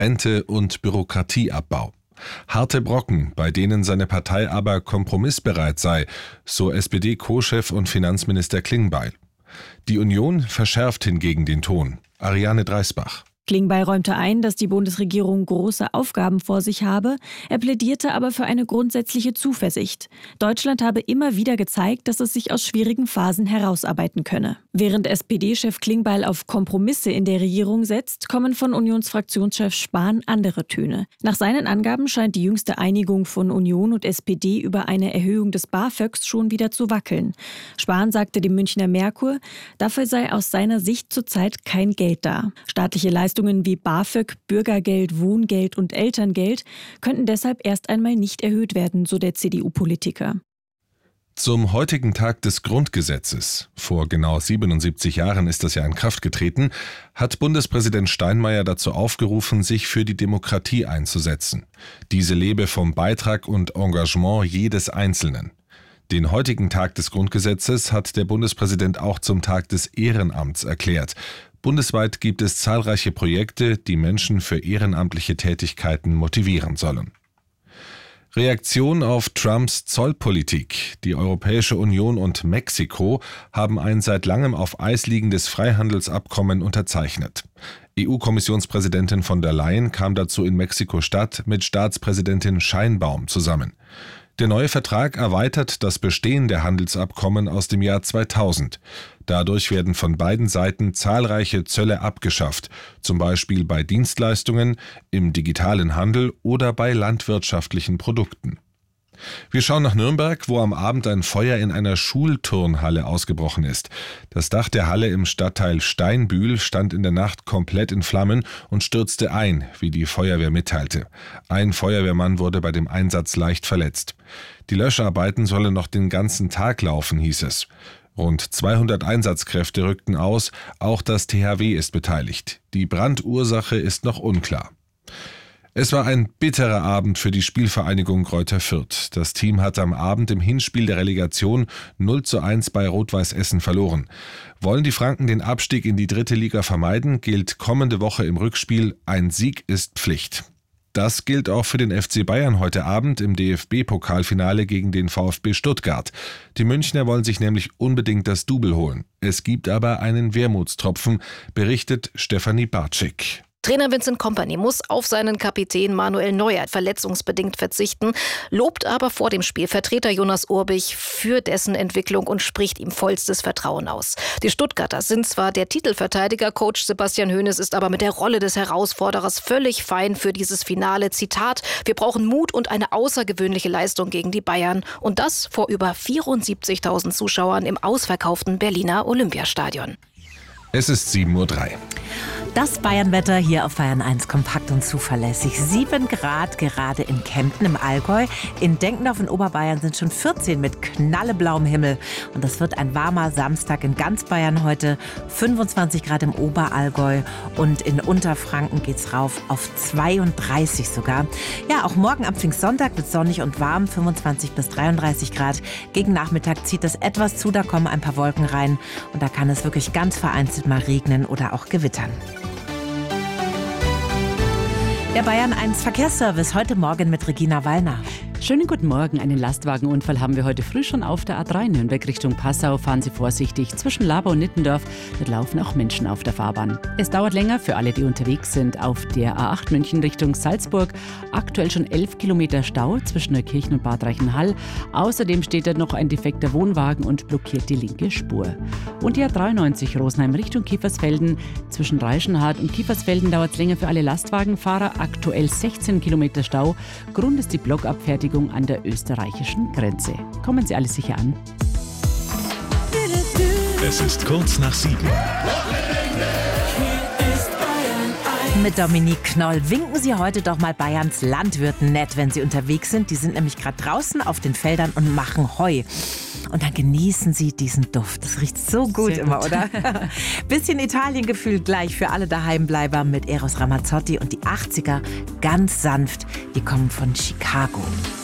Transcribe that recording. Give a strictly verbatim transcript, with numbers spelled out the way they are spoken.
Rente und Bürokratieabbau. Harte Brocken, bei denen seine Partei aber kompromissbereit sei, so S P D-Co-Chef und Finanzminister Klingbeil. Die Union verschärft hingegen den Ton. Ariane Dreisbach. Klingbeil räumte ein, dass die Bundesregierung große Aufgaben vor sich habe. Er plädierte aber für eine grundsätzliche Zuversicht. Deutschland habe immer wieder gezeigt, dass es sich aus schwierigen Phasen herausarbeiten könne. Während S P D-Chef Klingbeil auf Kompromisse in der Regierung setzt, kommen von Unionsfraktionschef Spahn andere Töne. Nach seinen Angaben scheint die jüngste Einigung von Union und S P D über eine Erhöhung des BAföGs schon wieder zu wackeln. Spahn sagte dem Münchner Merkur, dafür sei aus seiner Sicht zurzeit kein Geld da. Staatliche Leistungen wie BAföG, Bürgergeld, Wohngeld und Elterngeld könnten deshalb erst einmal nicht erhöht werden, so der C D U-Politiker. Zum heutigen Tag des Grundgesetzes, vor genau siebenundsiebzig Jahren ist das ja in Kraft getreten, hat Bundespräsident Steinmeier dazu aufgerufen, sich für die Demokratie einzusetzen. Diese lebe vom Beitrag und Engagement jedes Einzelnen. Den heutigen Tag des Grundgesetzes hat der Bundespräsident auch zum Tag des Ehrenamts erklärt. Bundesweit gibt es zahlreiche Projekte, die Menschen für ehrenamtliche Tätigkeiten motivieren sollen. Reaktion auf Trumps Zollpolitik. Die Europäische Union und Mexiko haben ein seit langem auf Eis liegendes Freihandelsabkommen unterzeichnet. E U-Kommissionspräsidentin von der Leyen kam dazu in Mexiko-Stadt mit Staatspräsidentin Sheinbaum zusammen. Der neue Vertrag erweitert das bestehende Handelsabkommen aus dem Jahr zweitausend. Dadurch werden von beiden Seiten zahlreiche Zölle abgeschafft, zum Beispiel bei Dienstleistungen, im digitalen Handel oder bei landwirtschaftlichen Produkten. Wir schauen nach Nürnberg, wo am Abend ein Feuer in einer Schulturnhalle ausgebrochen ist. Das Dach der Halle im Stadtteil Steinbühl stand in der Nacht komplett in Flammen und stürzte ein, wie die Feuerwehr mitteilte. Ein Feuerwehrmann wurde bei dem Einsatz leicht verletzt. Die Löscharbeiten sollen noch den ganzen Tag laufen, hieß es. Rund zweihundert Einsatzkräfte rückten aus, auch das T H W ist beteiligt. Die Brandursache ist noch unklar. Es war ein bitterer Abend für die Spielvereinigung Greuther Fürth. Das Team hat am Abend im Hinspiel der Relegation null zu eins bei Rot-Weiß Essen verloren. Wollen die Franken den Abstieg in die dritte Liga vermeiden, gilt kommende Woche im Rückspiel, ein Sieg ist Pflicht. Das gilt auch für den F C Bayern heute Abend im D F B-Pokalfinale gegen den VfB Stuttgart. Die Münchner wollen sich nämlich unbedingt das Double holen. Es gibt aber einen Wermutstropfen, berichtet Stefanie Bartschik. Trainer Vincent Kompany muss auf seinen Kapitän Manuel Neuer verletzungsbedingt verzichten, lobt aber vor dem Spiel Vertreter Jonas Urbich für dessen Entwicklung und spricht ihm vollstes Vertrauen aus. Die Stuttgarter sind zwar der Titelverteidiger, Coach Sebastian Hoeneß ist aber mit der Rolle des Herausforderers völlig fein für dieses Finale. Zitat: Wir brauchen Mut und eine außergewöhnliche Leistung gegen die Bayern und das vor über vierundsiebzigtausend Zuschauern im ausverkauften Berliner Olympiastadion. Es ist sieben Uhr drei. Das Bayernwetter hier auf Bayern eins, kompakt und zuverlässig. sieben Grad gerade in Kempten im Allgäu. In Denkendorf in Oberbayern sind schon vierzehn mit knalleblauem Himmel. Und das wird ein warmer Samstag in ganz Bayern heute. fünfundzwanzig Grad im Oberallgäu und in Unterfranken geht's rauf auf zweiunddreißig sogar. Ja, auch morgen am Pfingstsonntag wird sonnig und warm, fünfundzwanzig bis dreiunddreißig Grad. Gegen Nachmittag zieht es etwas zu, da kommen ein paar Wolken rein. Und da kann es wirklich ganz vereinzelt mal regnen oder auch gewittern. Der Bayern eins Verkehrsservice heute Morgen mit Regina Wallner. Schönen guten Morgen. Einen Lastwagenunfall haben wir heute früh schon auf der A drei Nürnberg Richtung Passau. Fahren Sie vorsichtig. Zwischen Laber und Nittendorf dort laufen auch Menschen auf der Fahrbahn. Es dauert länger für alle, die unterwegs sind. Auf der A acht München Richtung Salzburg aktuell schon elf Kilometer Stau zwischen Neukirchen und Bad Reichenhall. Außerdem steht da noch ein defekter Wohnwagen und blockiert die linke Spur. Und die A dreiundneunzig Rosenheim Richtung Kiefersfelden. Zwischen Reichenhall und Kiefersfelden dauert es länger für alle Lastwagenfahrer. Aktuell sechzehn Kilometer Stau. Grund ist die Blockabfertigung an der österreichischen Grenze. Kommen Sie alle sicher an. Es ist kurz nach sieben. Mit Dominique Knoll winken Sie heute doch mal Bayerns Landwirten nett, wenn Sie unterwegs sind. Die sind nämlich gerade draußen auf den Feldern und machen Heu. Und dann genießen Sie diesen Duft. Das riecht so gut Sehr immer, gut. oder? Bisschen Italien-Gefühl gleich für alle Daheimbleiber mit Eros Ramazzotti und die achtziger ganz sanft. Die kommen von Chicago.